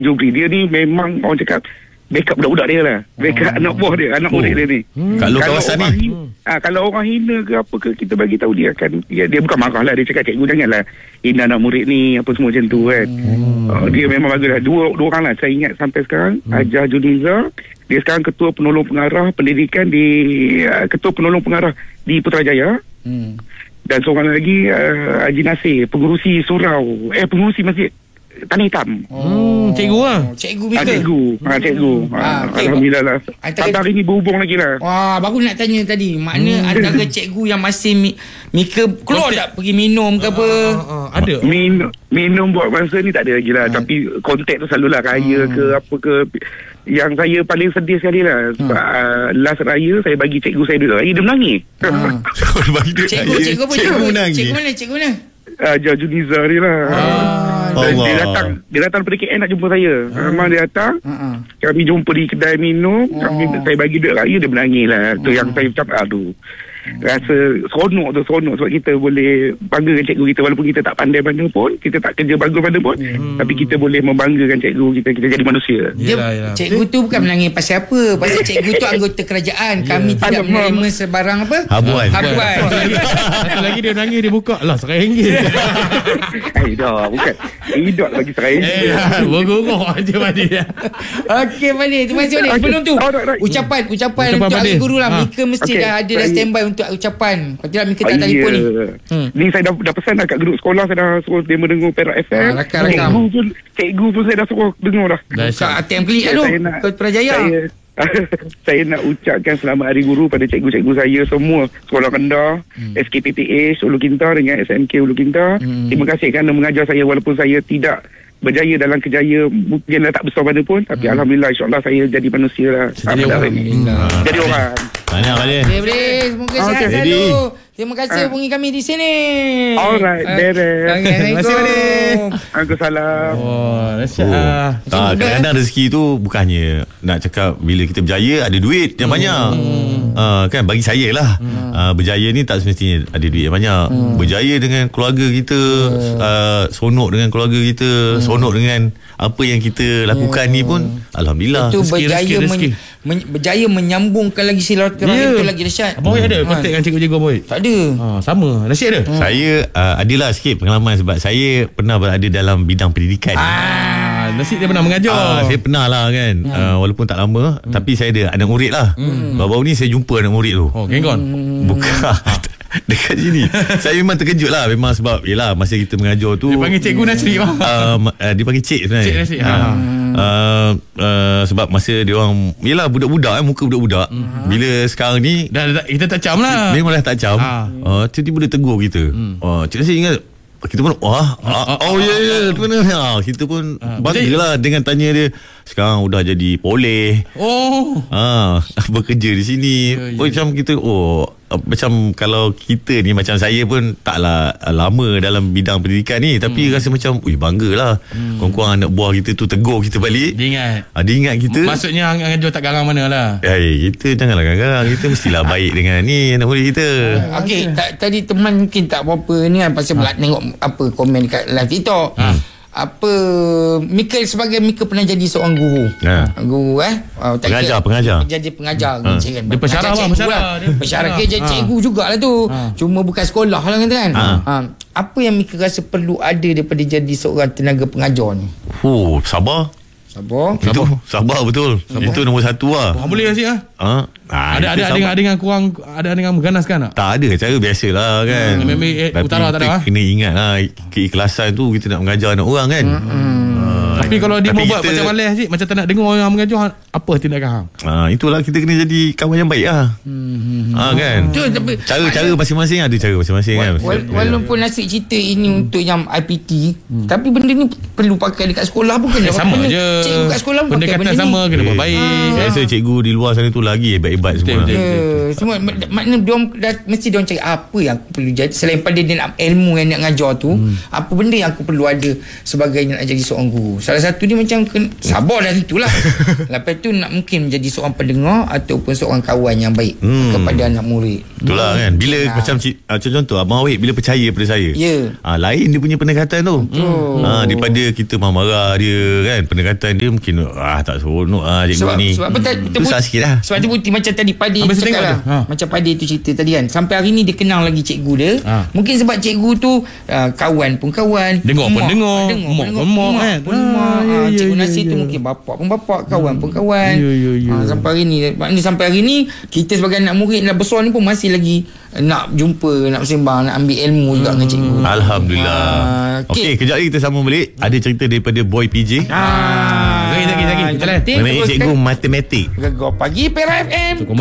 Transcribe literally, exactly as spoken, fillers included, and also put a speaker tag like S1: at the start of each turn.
S1: Jubri dia ni memang orang cakap backup budak-budak dia lah. Backup oh. anak buah dia, anak murid oh. dia ni.
S2: Hmm. Kat luar kawasan ni.
S1: Hina, hmm. ha, kalau orang hina ke apa ke, kita bagi tahu dia akan, dia, dia bukan marah lah. Dia cakap, cikgu janganlah hina anak murid ni, apa semua macam tu kan. Hmm. Uh, dia memang bagus lah. Dua, dua orang lah saya ingat sampai sekarang. Hmm. Hajar Juniza. Dia sekarang ketua penolong pengarah pendidikan di, uh, ketua penolong pengarah di Putrajaya. Hmm. Dan seorang lagi, uh, Haji Nasir, pengurusi surau. Eh, pengurusi masjid Tanah Hitam.
S3: Oh, cikgu lah.
S4: Cikgu Mika.
S1: Ha, cikgu. Ha, cikgu. Ha, ha, okay, Alhamdulillah lah. Sampai hari ni berhubung lagi lah.
S4: Wah, baru nak tanya tadi. Makna hmm. antara cikgu yang masih mi, Mika keluar kontak. Tak pergi minum ke apa? Uh, uh, uh, ada.
S1: Min, minum buat masa ni tak ada lagi lah. Uh. Tapi kontak tu selalulah raya uh. ke apa ke. Yang saya paling sedih sekali lah. Uh. Uh, last raya saya bagi cikgu saya duit raya. Dia menangis. Uh.
S4: Cikgu, cikgu apa? Cikgu menangis. Cikgu mana? Cikgu mana?
S1: Hajar Juniza ni lah. Ah, dia, dia datang dia datang daripada K L nak jumpa saya. Ah. Memang dia datang. Ah. Kami jumpa di kedai minum. Ah. Kami, saya bagi duit raya, dia menangis lah. Tu ah. yang saya cakap, aduh. Rasa seronok tu, seronok sebab kita boleh banggakan cikgu kita. Walaupun kita tak pandai mana pun, kita tak kerja bagus mana pun, hmm. tapi kita boleh membanggakan cikgu kita. Kita jadi manusia.
S4: Dia, yalah, yalah. Cikgu tu bukan menangis pasal apa. Pasal cikgu tu anggota kerajaan. Kami yeah. tidak Alam, menerima sebarang apa,
S2: habuan.
S4: Habuan.
S3: Satu lagi dia menangis, dia buka lah serai ringgit.
S1: Eh dah, bukan Idot bagi serai ringgit.
S3: Eh, bergurau je Madi.
S4: Okey Madi, terima kasih Madi. Sebelum tu, ucapan Ucapan untuk hari guru lah. Mika mesti dah ada dah standby untuk ucapan. Kalau tidak Mika tak telefon ni.
S1: Hmm. Ni saya dah, dah pesan dah kat grup sekolah. Saya dah suruh dia mendengar Perak F M.
S4: Ah, rakam, rakam.
S1: Cikgu pun, cikgu pun saya dah suruh dengar dah.
S4: Buka A T M klik lah tu ke Putrajaya.
S1: Saya, saya nak ucapkan selamat Hari Guru pada cikgu-cikgu saya semua. Sekolah Rendah, hmm. S K P T H Ulu Kintar dengan S M K Ulu Kintar. Hmm. Terima kasih kerana mengajar saya walaupun saya tidak berjaya dalam kerjaya, mungkin tak besar mana pun, tapi hmm. Alhamdulillah, insyaAllah saya jadi manusia lah.
S3: Jadi orang.
S1: Jadi orang.
S2: Banyak Balik.
S4: Boleh, semoga okay. sihat selalu. Terima kasih hubungi uh. kami di sini.
S1: Alright,
S4: uh,
S1: beres.
S4: Terima kasih Balik.
S1: Waalaikumsalam.
S3: Oh, dahsyat
S2: oh.
S3: lah.
S2: Tak, kadang-kadang rezeki tu bukannya nak cakap bila kita berjaya ada duit yang hmm. banyak. Uh, kan bagi saya lah. Hmm. Uh, berjaya ni tak semestinya ada duit yang banyak. Hmm. Berjaya dengan keluarga kita, hmm. uh, seronok dengan keluarga kita, hmm. seronok dengan apa yang kita lakukan hmm. ni pun alhamdulillah.
S4: Itu
S3: rezeki,
S4: berjaya
S3: rezeki, rezeki.
S4: Men, men, berjaya menyambungkan lagi silaturahmi yeah. itu lagi dahsyat.
S3: Abang hmm. ada kontak dengan cikgu-cikgu Abang?
S4: Tak ada.
S3: Ha, sama. Nasib ada?
S2: Hmm. Saya uh, adalah sikit pengalaman sebab saya pernah berada dalam bidang pendidikan.
S3: Ah, nasib dia pernah mengajar.
S2: Uh, saya pernah lah kan. Hmm. Uh, walaupun tak lama, hmm. tapi saya ada anak murid lah. Hmm. Baru-baru ni saya jumpa anak murid tu.
S3: Oh, genggon.
S2: Hmm. Bukan. Dekat sini. Saya memang terkejut lah. Memang sebab yelah masa kita mengajar tu,
S3: dia panggil cikgu Nasri. uh,
S2: uh, Dia panggil cik sebenarnya. Cik Nasri. Ha. Uh, uh, sebab masa dia orang yelah budak-budak eh, muka budak-budak. Hmm. Bila sekarang ni
S3: dah, dah, kita tak cam lah.
S2: Memang dah tak cam. ha. uh, Tiba-tiba dia tegur kita. hmm. uh, Cik Nasri ingat. Kita pun wah, ah, oh ya ya tu mana ha, kita pun ah, banggalah dengan tanya dia. Sekarang udah jadi poleh.
S3: Oh.
S2: Ah, bekerja di sini. Ya, ya. Oh macam kita oh macam kalau kita ni macam saya pun taklah lama dalam bidang pendidikan ni, tapi hmm. rasa macam ui banggalah. Hmm. Kurang-kurang anak buah kita tu tegur kita balik.
S3: Dia ingat.
S2: Ah, dia ingat kita.
S3: Maksudnya Angajo tak garang mana lah.
S2: Eh kita janganlah garang. Kita mestilah baik dengan ni anak murid kita.
S4: Okey, tak, tadi teman mungkin tak apa-apa ni kan pasal ha. tengok apa komen kat live TikTok. Ha. Apa Mika sebagai Mika pernah jadi seorang guru. Ha. Guru eh oh,
S2: pengajar pengajar.
S4: Jadi pengajar. Ha.
S3: Dia pensyarah lah, pensyarah.
S4: Pensyarah ke jadi cikgu jugalah tu. Ha. Cuma bukan sekolah lah kan. Ha. Ha. Apa yang Mika rasa perlu ada daripada jadi seorang tenaga pengajar ni?
S2: Oh, sabar.
S4: Sabar.
S2: Itu sabar betul. Sabar. Itu nombor satu lah.
S3: Oh, boleh Asyik lah.
S2: Ha?
S3: Ha, ada ada dengan ada dengan kurang ada dengan mengganaskan tak?
S2: Tak ada, cara biasalah kan.
S3: Hmm, M M A eh, utara tak ada.
S2: Kena ingat lah keikhlasan tu kita nak mengajar anak orang kan. Hmm. Uh,
S3: tapi kalau dia mau buat macam malas Asyik, macam tak nak dengar orang mengajar, apa tindakan hang?
S2: Ah, itulah kita kena jadi kawan yang baik lah. Hmm. Ha, kan. Cara-cara masing-masing ada cara masing-masing kan.
S4: Walaupun nasib cerita ini untuk yang I P T, hmm. tapi benda ni perlu pakai dekat sekolah pun kena.
S3: Sama je.
S4: Cikgu kat sekolah pun pakai benda
S3: sama,
S4: ni.
S3: kena buat baik.
S2: Saya rasa cikgu di luar sana tu lagi hebat-hebat semua.
S4: Ya, semua maknanya diorang dah, mesti diorang cakap apa yang aku perlu jadi selain pada dia nak ilmu yang nak ngajar tu, hmm. apa benda yang aku perlu ada sebagai nak jadi seorang guru. Salah satu dia macam ken- sabar dah itulah. Lepas tu nak mungkin menjadi seorang pendengar ataupun seorang kawan yang baik hmm. kepada anak murid.
S2: Itulah kan. Bila nah. macam uh, contoh Abang Awik bila percaya pada saya.
S4: Ya.
S2: Ah, lain dia punya pendekatan tu. Hmm. Ah, daripada kita marah-marah dia kan. Pendekatan dia mungkin ah tak seronok ah cikgu
S4: sebab,
S2: ni.
S4: Sebab apa tadi
S2: tu sah sikit lah.
S4: Sebab tu bukti macam tadi Padi cakap lah. Ha. Macam Padi tu cerita tadi kan. Sampai hari ni dia kenal lagi cikgu dia. Ha. Mungkin sebab cikgu tu uh, kawan pun kawan.
S3: Dengar pun dengar. Mak pun mak kan.
S4: Cikgu Nasir tu mungkin bapak pun bapak, kawan pun kawan. Sampai hari ni maknanya sampai hari ni kita sebagai anak murid dah besar ni pun masih lagi nak jumpa, nak bersembang, nak ambil ilmu juga dengan cikgu.
S2: Alhamdulillah. Okey, kejap lagi kita sambung balik. Ada cerita daripada Boy P J.
S3: Ah, lagi lagi lagi. Mengenai
S2: cikgu matematik.
S4: Gegar pagi Perak F M.